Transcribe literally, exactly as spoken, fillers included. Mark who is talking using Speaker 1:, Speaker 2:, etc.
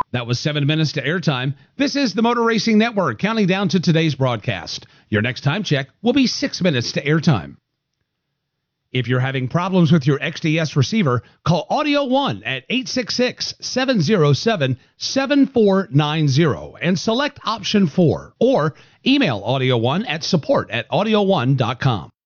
Speaker 1: That was seven minutes to airtime. This is the Motor Racing Network, counting down to today's broadcast. Your next time check will be six minutes to airtime. If you're having problems with your X D S receiver, call Audio One at eight six six, seven zero seven, seven four nine zero and select option four, or email Audio One at support at audio one dot com.